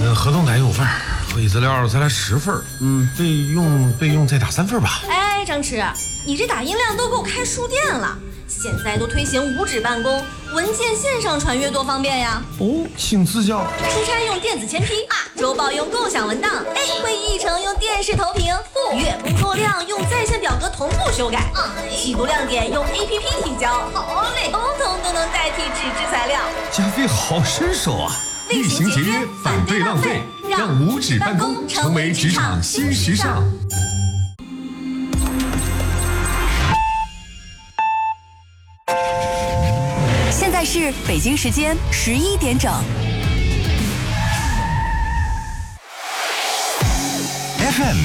合同奶有份，会议资料再来10份，备用再打3份吧。 哎，张弛，你这打印量都够开书店了。现在都推行无纸办公，文件线上传阅多方便呀！ 哦，请赐教。 出差用电子签批，周报用共享文档，会议议程用电视投屏，月工作量用在线表格同步修改，季度亮点用 APP 提交，好嘞，统统都能代替纸质材料。 加菲好身手啊！ 厉行节约，反对浪费，让无纸办公成为职场新时尚。 现在是北京时间11点整。 FM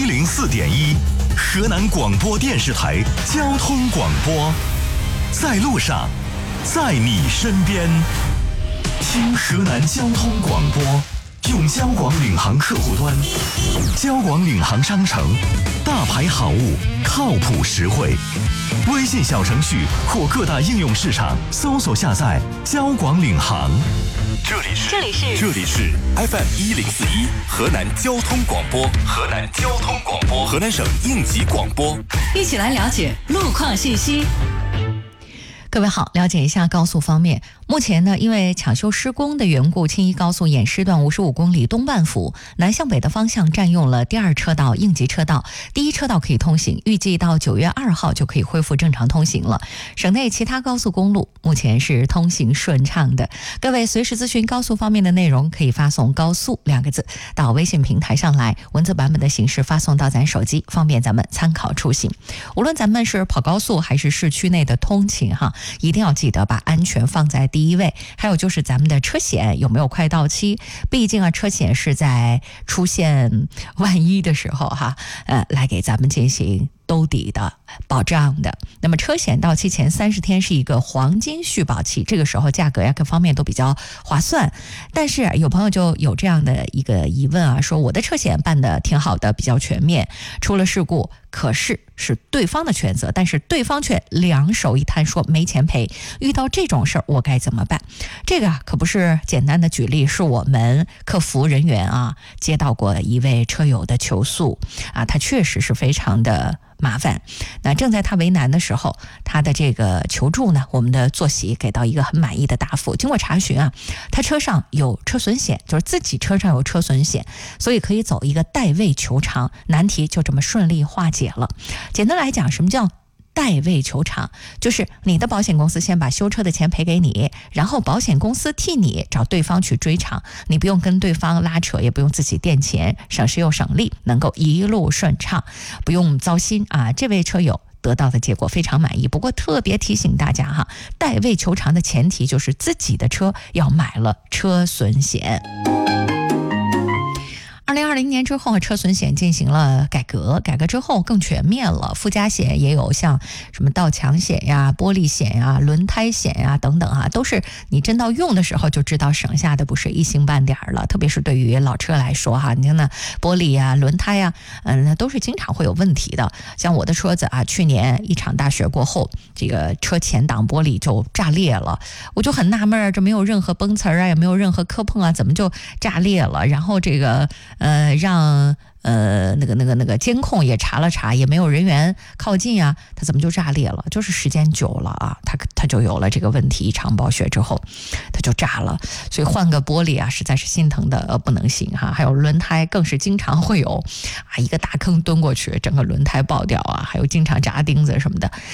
104.1，河南广播电视台交通广播，在路上，在你身边，听河南交通广播，用交广领航客户端，交广领航商城，大牌好物，靠谱实惠。微信小程序或各大应用市场搜索下载交广领航。这里是 FM 104.1河南交通广播，河南省应急广播。 一起来了解路况信息。 各位好，了解一下高速方面。目前呢，因为抢修施工的缘故，青衣高速沿师段55公里东半幅南向北的方向占用了第2车道应急车道，第1车道可以通行，预计到9月2号就可以恢复正常通行了。省内其他高速公路目前是通行顺畅的。各位随时咨询高速方面的内容，可以发送高速2个字到微信平台上来，文字版本的形式发送到咱手机，方便咱们参考出行。无论咱们是跑高速还是市区内的通勤一定要记得把安全放在第一位。还有就是咱们的车险有没有快到期，毕竟车险是在出现万一的时候来给咱们进行兜底的保障的。那么车险到期前30天是一个黄金续保期，这个时候价格各方面都比较划算。但是有朋友就有这样的一个疑问说我的车险办得挺好的，比较全面，出了事故可是对方的全责，但是对方却两手一摊说没钱赔，遇到这种事儿我该怎么办？这个可不是简单的举例，是我们客服人员接到过一位车友的求诉他确实是非常的麻烦。那正在他为难的时候，他的这个求助呢，我们的坐席给到一个很满意的答复。经过查询他车上有车损险，就是自己车上有车损险，所以可以走一个代位求偿，难题就这么顺利化解了。简单来讲，什么叫代位求偿？就是你的保险公司先把修车的钱赔给你，然后保险公司替你找对方去追偿，你不用跟对方拉扯，也不用自己垫钱，省时又省力，能够一路顺畅，不用糟心这位车友得到的结果非常满意。不过特别提醒大家代位求偿的前提就是自己的车要买了车损险。2020年之后，车损险进行了改革之后更全面了，附加险也有像什么盗抢险呀、玻璃险呀、轮胎险呀等等都是你真到用的时候就知道省下的不是一星半点了。特别是对于老车来说你看那玻璃呀、轮胎呀，那都是经常会有问题的。像我的车子去年一场大雪过后，这个车前挡玻璃就炸裂了，我就很纳闷这没有任何崩瓷也没有任何磕碰怎么就炸裂了？然后这个让那个监控也查了查，也没有人员靠近它怎么就炸裂了？就是时间久了它就有了这个问题。一场暴雪之后它就炸了，所以换个玻璃实在是心疼的不能行还有轮胎更是经常会有一个大坑蹲过去整个轮胎爆掉还有经常扎钉子什么的。